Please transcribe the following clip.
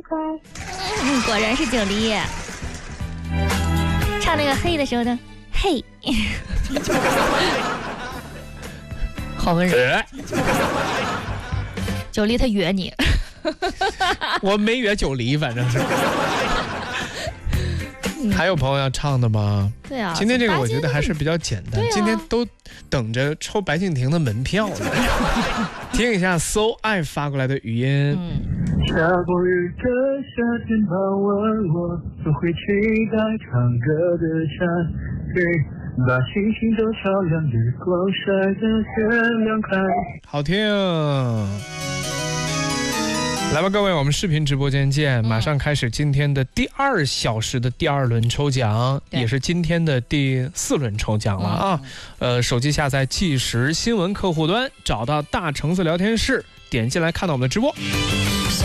快。果然是九黎。唱那个嘿的时候呢，嘿，好温柔。九黎他约你， 我没约九黎，反正是。还有朋友要唱的吗？ 对啊， 今天这个我觉得还是比较简单，今天都等着抽白敬亭的门票呢。听一下 So 爱发过来的语音。 下过雨的夏天傍晚，我总会期待唱歌的山水，把星星都照亮，日光晒得天亮开。 好听。来吧，各位，我们视频直播间见！马上开始今天的第2小时的第2轮抽奖，也是今天的第4轮抽奖了啊！手机下载即时新闻客户端，找到大橙子聊天室，点进来看到我们的直播。